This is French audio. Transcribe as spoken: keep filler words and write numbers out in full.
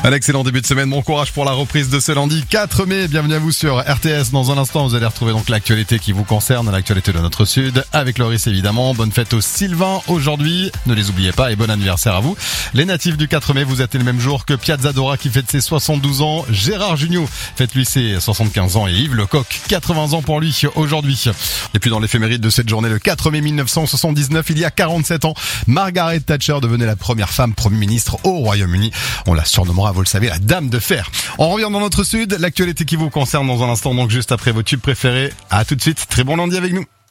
Un excellent début de semaine, bon courage pour la reprise de ce lundi quatre mai. Bienvenue à vous sur R T S. Dans un instant, vous allez retrouver donc l'actualité qui vous concerne, l'actualité de notre sud, avec Loris évidemment. Bonne fête aux Sylvains aujourd'hui, ne les oubliez pas et bon anniversaire à vous. Les natifs du quatre mai, vous êtes le même jour que Piazza Dora qui fête ses soixante-douze ans, Gérard Jugnot fête lui ses soixante-quinze ans et Yves Lecoq, quatre-vingts ans pour lui aujourd'hui. Et puis dans l'éphéméride de cette journée, le quatre mai mille neuf cent soixante-dix-neuf, il y a quarante-sept ans, Margaret Thatcher devenait la première femme Premier ministre au Royaume-Uni. On la surnommera, vous le savez, la Dame de Fer. On revient dans notre sud, l'actualité qui vous concerne dans un instant, donc juste après vos tubes préférés. À tout de suite, très bon lundi avec nous.